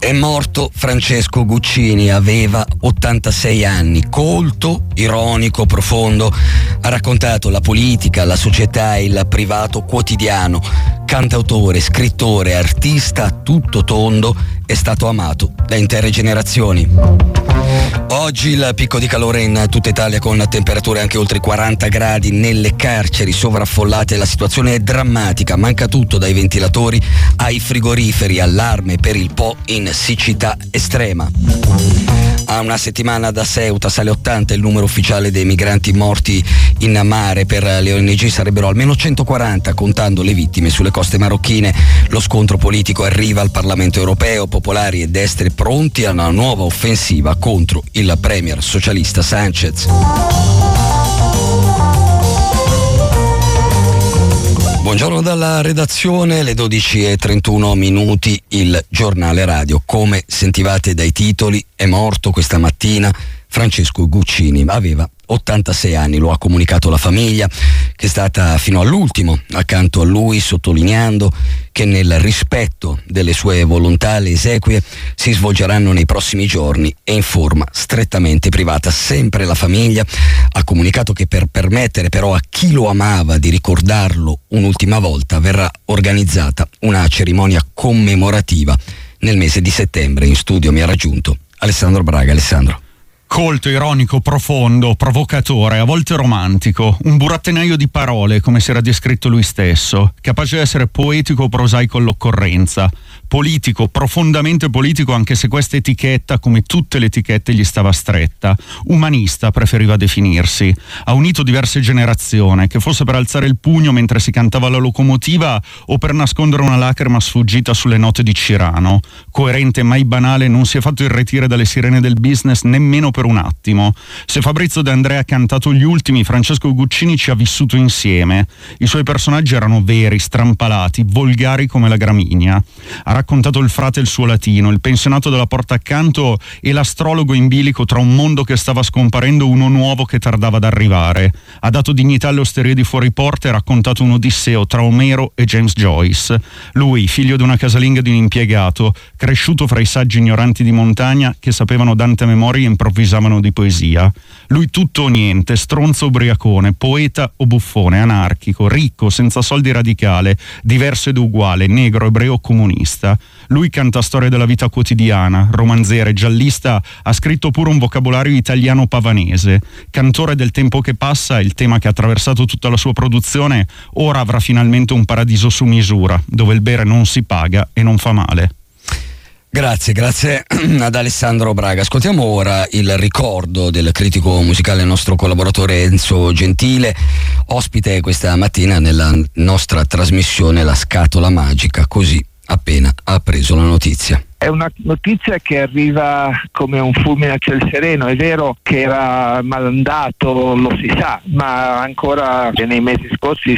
È morto Francesco Guccini, aveva 86 anni, colto, ironico, profondo, ha raccontato la politica, la società e il privato quotidiano, cantautore, scrittore, artista, tutto tondo, è stato amato da intere generazioni. Oggi il picco di calore in tutta Italia con temperature anche oltre 40 gradi nelle carceri sovraffollate, la situazione è drammatica, manca tutto dai ventilatori ai frigoriferi, allarme per il Po in siccità estrema. A una settimana da Ceuta sale 80 il numero ufficiale dei migranti morti in mare, per le ONG sarebbero almeno 140 contando le vittime sulle coste marocchine. Lo scontro politico arriva al Parlamento europeo, popolari e destre pronti a una nuova offensiva contro il premier socialista Sanchez. Buongiorno dalla redazione, le 12:31, il giornale radio. Come sentivate dai titoli, è morto questa mattina Francesco Guccini, aveva 86 anni, lo ha comunicato la famiglia, che è stata fino all'ultimo accanto a lui, sottolineando che nel rispetto delle sue volontà le esequie si svolgeranno nei prossimi giorni e in forma strettamente privata. Sempre la famiglia ha comunicato che per permettere però a chi lo amava di ricordarlo un'ultima volta verrà organizzata una cerimonia commemorativa nel mese di settembre. In studio mi ha raggiunto Alessandro Braga. Alessandro. Colto, ironico, profondo, provocatore, a volte romantico, un burattenaio di parole, come si era descritto lui stesso, capace di essere poetico o prosaico all'occorrenza, politico, profondamente politico, anche se questa etichetta, come tutte le etichette, gli stava stretta, umanista preferiva definirsi, ha unito diverse generazioni, che fosse per alzare il pugno mentre si cantava la locomotiva o per nascondere una lacrima sfuggita sulle note di Cirano, coerente mai banale, non si è fatto irretire dalle sirene del business nemmeno per un attimo. Se Fabrizio De André ha cantato gli ultimi, Francesco Guccini ci ha vissuto insieme. I suoi personaggi erano veri, strampalati, volgari come la gramigna. Ha raccontato il frate e il suo latino, il pensionato della porta accanto e l'astrologo in bilico tra un mondo che stava scomparendo e uno nuovo che tardava ad arrivare. Ha dato dignità alle osterie di fuori porta e ha raccontato un odisseo tra Omero e James Joyce. Lui, figlio di una casalinga di un impiegato, cresciuto fra i saggi ignoranti di montagna che sapevano Dante a memoria e improvvisavano di poesia. Lui tutto o niente, stronzo ubriacone, poeta o buffone, anarchico, ricco, senza soldi, radicale, diverso ed uguale, negro, ebreo, comunista. Lui canta storia della vita quotidiana, romanziere, giallista, ha scritto pure un vocabolario italiano pavanese. Cantore del tempo che passa, il tema che ha attraversato tutta la sua produzione, ora avrà finalmente un paradiso su misura, dove il bere non si paga e non fa male. Grazie ad Alessandro Braga. Ascoltiamo ora il ricordo del critico musicale, nostro collaboratore Enzo Gentile, ospite questa mattina nella nostra trasmissione La Scatola Magica, così appena ha appreso la notizia. È una notizia che arriva come un fulmine a ciel sereno. È vero che era malandato, lo si sa, ma ancora nei mesi scorsi